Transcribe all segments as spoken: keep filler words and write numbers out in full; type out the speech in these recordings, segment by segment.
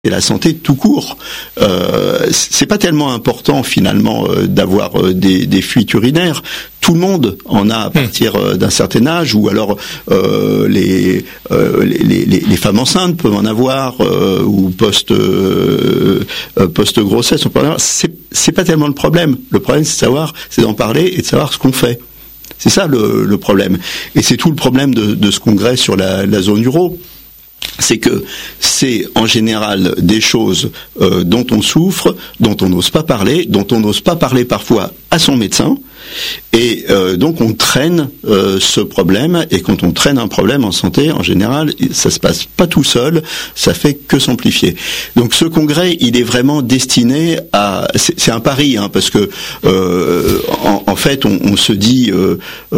et la santé tout court. Euh, c'est pas tellement important finalement euh, d'avoir euh, des, des fuites urinaires. Tout le monde en a à partir euh, d'un certain âge, ou alors euh, les, euh, les, les les femmes enceintes peuvent en avoir, euh, ou post euh, post grossesse on peut en avoir. C'est c'est pas tellement le problème. Le problème c'est de savoir, c'est d'en parler et de savoir ce qu'on fait. C'est ça le, le problème. Et c'est tout le problème de, de ce congrès sur la, la zone euro. C'est que c'est en général des choses euh, dont on souffre, dont on n'ose pas parler, dont on n'ose pas parler parfois à son médecin, et euh, donc on traîne euh, ce problème, et quand on traîne un problème en santé, en général, ça se passe pas tout seul, ça fait que s'amplifier. Donc ce congrès, il est vraiment destiné à... C'est, c'est un pari, hein, parce que euh, en, en fait, on, on se dit, euh,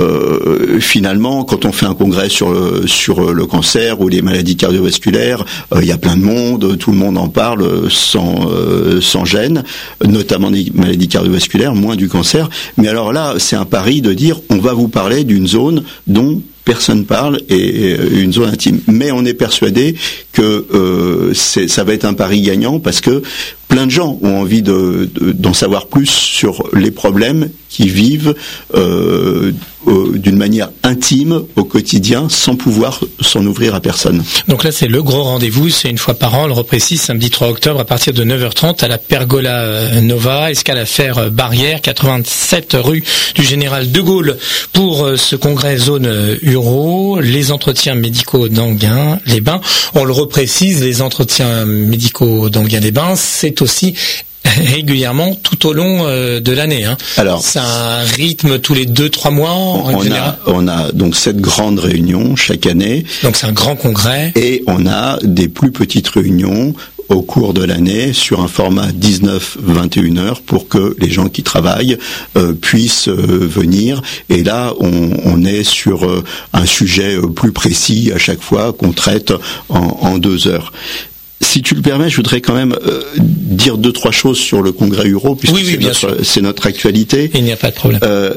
euh, finalement, quand on fait un congrès sur le, sur le cancer ou les maladies cardiovasculaires, il euh, y a plein de monde, tout le monde en parle sans, euh, sans gêne, notamment des maladies cardiovasculaires, moins du cancer. Mais alors là, c'est un pari de dire, on va vous parler d'une zone dont personne parle, et une zone intime. Mais on est persuadé que euh, c'est, ça va être un pari gagnant, parce que plein de gens ont envie de, de, d'en savoir plus sur les problèmes qui vivent euh, euh, d'une manière intime au quotidien, sans pouvoir s'en ouvrir à personne. Donc là, c'est le gros rendez-vous, c'est une fois par an, on le reprécise, samedi trois octobre à partir de neuf heures trente à la Pergola Nova, escale à faire Barrière, quatre-vingt-sept rue du Général de Gaulle, pour ce congrès zone Uro, les entretiens médicaux d'Enghien les Bains. On le reprécise, les entretiens médicaux d'Enghien les Bains, c'est aussi régulièrement tout au long euh, de l'année. Hein. Alors, c'est un rythme tous les deux, trois mois en on a, on a donc cette grande réunion chaque année. Donc c'est un grand congrès. Et on a des plus petites réunions au cours de l'année sur un format dix-neuf vingt et une heures pour que les gens qui travaillent euh, puissent euh, venir. Et là, on, on est sur euh, un sujet euh, plus précis à chaque fois qu'on traite en, en deux heures. Si tu le permets, je voudrais quand même euh, dire deux, trois choses sur le congrès Uro, puisque oui, oui, c'est, notre, c'est notre actualité. Il n'y a pas de problème. Euh,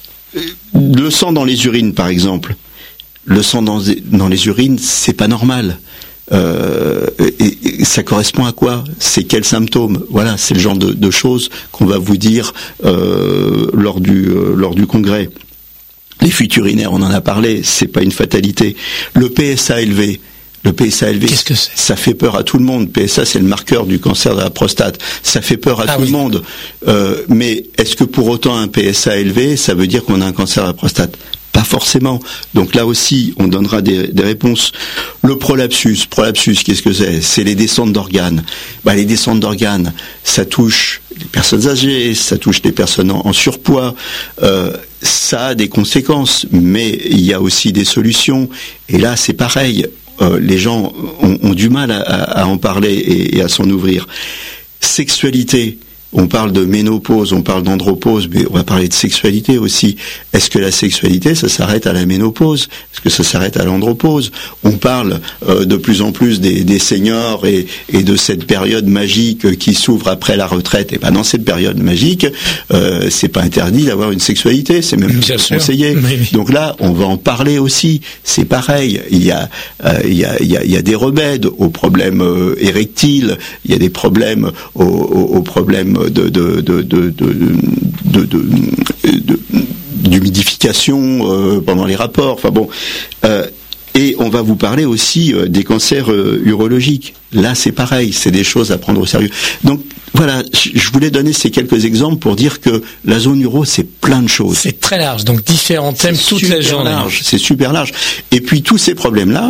le sang dans les urines, par exemple. Le sang dans, dans les urines, c'est pas normal. Euh, et, et ça correspond à quoi? C'est quels symptômes? Voilà, c'est le genre de, de choses qu'on va vous dire euh, lors du euh, lors du congrès. Les fuites urinaires, on en a parlé, c'est pas une fatalité. Le P S A élevé. Le P S A élevé, qu'est-ce que c'est? Ça fait peur à tout le monde. P S A, c'est le marqueur du cancer de la prostate. Ça fait peur à ah tout oui. le monde. Euh, mais est-ce que pour autant un P S A élevé, ça veut dire qu'on a un cancer de la prostate? Pas forcément. Donc là aussi, on donnera des, des réponses. Le prolapsus, prolapsus, qu'est-ce que c'est? C'est les descentes d'organes. Bah, les descentes d'organes, ça touche les personnes âgées, ça touche les personnes en, en surpoids. Euh, ça a des conséquences, mais il y a aussi des solutions. Et là, c'est pareil. Euh, les gens ont, ont du mal à, à en parler et, et à s'en ouvrir. Sexualité. On parle de ménopause, on parle d'andropause, mais on va parler de sexualité aussi. Est-ce que la sexualité, ça s'arrête à la ménopause? Est-ce que ça s'arrête à l'andropause? On parle euh, de plus en plus des, des seniors et, et de cette période magique qui s'ouvre après la retraite. Et ben dans cette période magique, euh, c'est pas interdit d'avoir une sexualité, c'est même bien conseillé. Oui. Donc là, on va en parler aussi. C'est pareil. Il y a, euh, il y a, il y a, il y a des remèdes aux problèmes euh, érectiles. Il y a des problèmes aux, aux, aux problèmes de de de de de, de, de, de d'humidification euh, pendant les rapports. Enfin bon, euh, et on va vous parler aussi euh, des cancers euh, urologiques. Là, c'est pareil, c'est des choses à prendre au sérieux. Donc voilà, je voulais donner ces quelques exemples pour dire que la zone uro, c'est plein de choses. C'est très large, donc différents thèmes c'est toute la journée. Large, c'est super large. Et puis tous ces problèmes-là,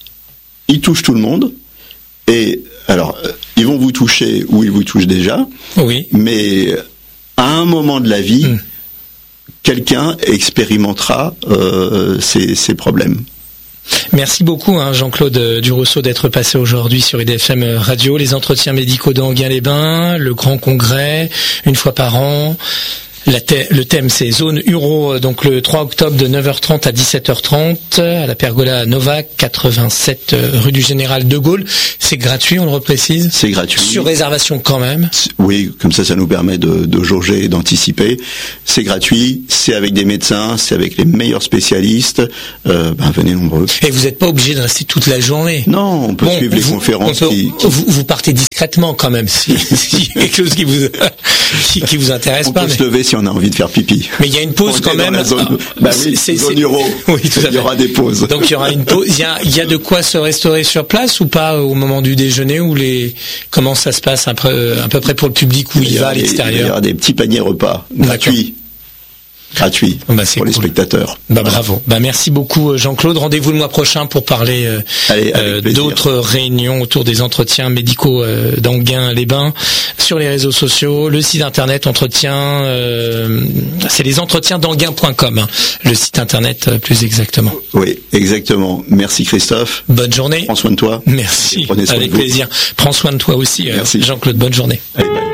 ils touchent tout le monde. Et alors, ils vont vous toucher ou ils vous touchent déjà. Oui. Mais à un moment de la vie, mmh. quelqu'un expérimentera euh, ces, ces problèmes. Merci beaucoup hein, Jean-Claude Durousseau d'être passé aujourd'hui sur I D F M Radio. Les entretiens médicaux d'Enghien les Bains, le grand congrès, une fois par an. La thè- le thème c'est zone Uro, donc le trois octobre de neuf heures trente à dix-sept heures trente à la Pergola Nova, quatre-vingt-sept rue du Général de Gaulle. C'est gratuit, on le reprécise. C'est gratuit. Sur réservation quand même. Oui, comme ça, ça nous permet de, de jauger et d'anticiper. C'est gratuit, c'est avec des médecins, c'est avec les meilleurs spécialistes. Euh, ben, venez nombreux. Et vous n'êtes pas obligé de rester toute la journée. Non, on peut bon, suivre les vous, conférences. Peut, qui, qui... Vous, vous partez discrètement quand même, si, si y a quelque chose qui vous qui, qui vous intéresse on pas. On peut mais... se lever si on a envie de faire pipi. Mais il y a une pause on quand même. Dans la zone, ah, bah oui, c'est, zone c'est... Euro. Oui, tout à fait. Il y aura des pauses. Donc il y aura une pause. Il y a, il y a de quoi se restaurer sur place ou pas au moment du déjeuner ou les comment ça se passe un peu, à peu près pour le public où il, il va à l'extérieur. Il y aura des petits paniers repas gratuits. Gratuit bah, pour cool. les spectateurs. Bah, voilà. Bravo. Bah, merci beaucoup Jean-Claude. Rendez-vous le mois prochain pour parler euh, Allez, euh, d'autres réunions autour des entretiens médicaux euh, d'Enghien-les-Bains sur les réseaux sociaux, le site internet entretien, euh, c'est les entretiens d'enghien point com, hein, le site internet euh, plus exactement. Oui, exactement. Merci Christophe. Bonne journée. Prends soin de toi. Merci. Prenez soin Avec de vous. plaisir. Prends soin de toi aussi, euh, Jean-Claude. Bonne journée. Allez, bye.